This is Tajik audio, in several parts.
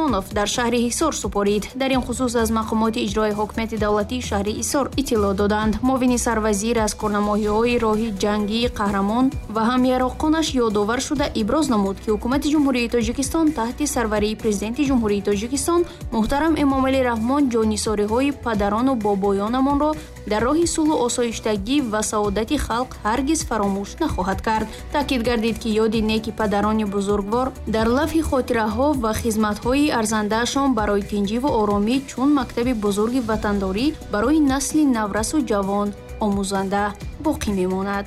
Усмонов дар шаҳри Ҳисор супорид. Дар ин хусус аз мақомоти иҷрои ҳокимияти давлатии шаҳри Ҳисор иттилоъ доданд. Муовини сарвазир аз корнамоҳиҳои роҳи ҷангии қаҳрамон ва ҳамяроқонаш ёдовар шуда иброз намуд, ки ҳукумати ҷумҳурии Тоҷикистон таҳти сарварии президенти ҷумҳурии Тоҷикистон муҳтарам Эмомалӣ Раҳмон ҷонисориҳои падарону бобоёнамонро дар роҳи сулҳу осоиштагӣ ва саодати халқ ҳаргиз фаромӯш нахоҳад кард. Таъкид гардид, ки ёди неки падарони бузургвор дар лавҳи хотираҳо ва хизматҳои арзандаашон барои тинҷиву оромӣ чун мактаби бузурги ватандорӣ барои насли наврасу ҷавон омӯзанда боқӣ мемонад.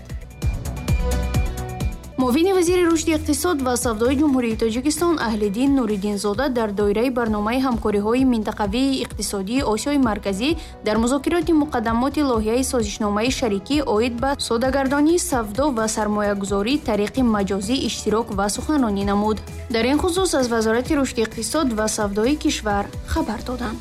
муовини вазири рушди иқтисод ва савдои ҷумҳурии Тоҷикистон Аҳлиддин Нуриддинзода дар доираи барномаи ҳамкориҳои минтақавии иқтисодии Осиёи Марказӣ дар музокироти муқаддамоти лоиҳаи созишномаи шарикӣ оид ба содагардонии савдо ва сармоягузорӣ тариқи маҷозӣ иштирок ва суханронӣ намуд. Дар ин хусус аз Вазорати рушди иқтисод ва савдои кишвар хабар доданд.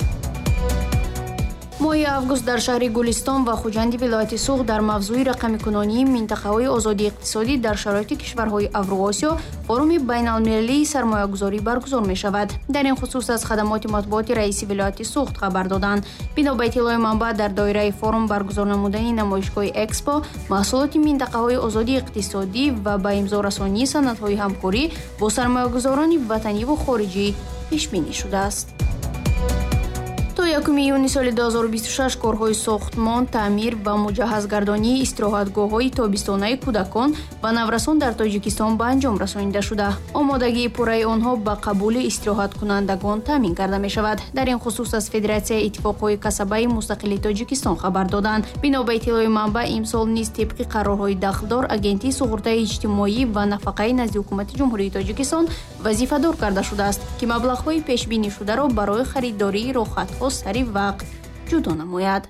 моҳи август дар шаҳри Гулистон ва Хуҷанди вилояти Суғд дар мавзӯи рақамикунонии минтақаҳои озодии иқтисодӣ дар шароити кишварҳои Авроосиё форуми байналмилалии сармоягузорӣ баргузор мешавад. Дар ин хусус аз хадамоти матбуоти раиси вилояти Суғд хабар доданд. Бино ба иттилои манбаъ, дар доираи форум баргузор намудани намоишгоҳи Экспо маҳсулоти минтақаҳои озодии иқтисодӣ ва ба имзорасонии санадҳои ҳамкорӣ бо сармоягузорони ватаниву хориҷӣ пешбинӣ шудааст. то 1 июни соли 2026 корҳои сохтмон, таъмир ва муҷаҳҳазгардонии истироҳатгоҳҳои тобистонаи кӯдакон ва наврасон дар Тоҷикистон ба анҷом расонида шуда. омодагии пурраи онҳо ба қабули истироҳаткунандагон таъмин карда мешавад. дар ин хусус аз Федератсияи иттифоқҳои касабаи мустақили Тоҷикистон хабар доданд. бино ба иттилои манбаъ, имсол низ тибқи қарорҳои дахлдор агентии суғуртаи иҷтимоӣ ва нафақаи назди ҳукумати ҷумҳурии Тоҷикистон вазифадор карда шудааст, ки маблағҳои пешбинишударо барои харидории рохатҳо сари вақт ҷудо намояд.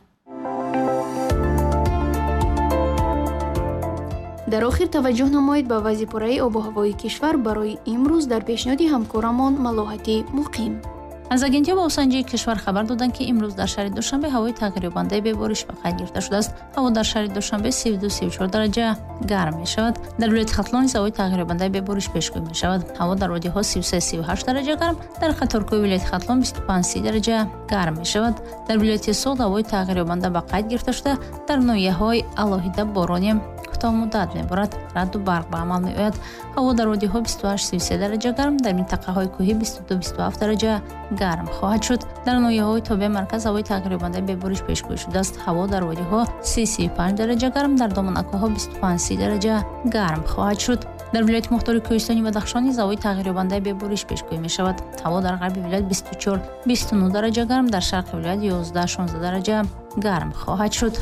дар охир таваҷҷӯҳ намоед ба вазъи пурраи обу ҳавои кишвар барои имрӯз дар пешниҳоди ҳамкорамон малоҳати муқим. аз агентияи ҳавосанҷии кишвар хабар доданд, ки имрӯз дар шаҳри Душанбе ҳавои тағйирёбандаи бебориш ба қайд гирифта шудааст. ҳаво дар шаҳри Душанбе 32-34 дараҷа гарм мешавад. дар вилояти Хатлон низ ҳавои тағйирёбандаи бебориш пешгӯӣ мешавад. ҳаво дар водиҳо 33-38 дараҷа гарм, дар қаторкӯҳи вилояти Хатлон 25-30 дараҷа гарм мешавад. дар вилояти Суғд ҳавои тағйирёбанда ба қайд гирифта шуда, дар ноҳияҳои алоҳида борони کوتاه مدت می‌بارد. رعد و برق به عمل می‌آید. هوا در وادی‌ها 28-33 درجه گرم، در منطقه‌های کوهی 22-27 درجه گرم خواهد شد. در ناحیه‌های تابع مرکز هوای تقریباً به بارش پیشگویی شده است. هوا در وادی‌ها 30-35 درجه گرم، در دامنه‌ها 25-30 درجه گرم خواهد شد. در ولایت مختار کوهستانی و بدخشان هوای تغییرآونده به بارش پیشگویی می‌شود. هوا در غرب ولایت 24-29 درجه گرم، در شرق ولایت 11-16 درجه گرم خواهد شد.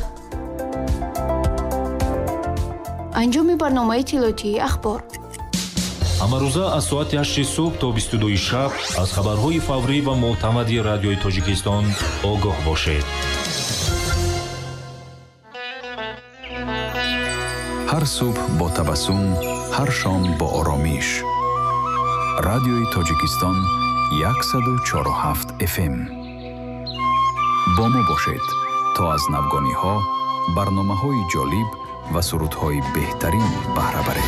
انجام برنامه اطلاعاتی اخبار амарӯза аз соати 8 субҳ то 22 шаб аз хабарҳои фаврӣ ва мӯътамади радиои Тоҷикистон огоҳ бошед. ҳар субҳ бо табассум, ҳар шом бо оромиш. радиои Тоҷикистон 104.7 FM. бо мо бошед то аз навгониҳо, барномаҳои ҷолиб ва сурудҳои беҳтарин баҳра баред.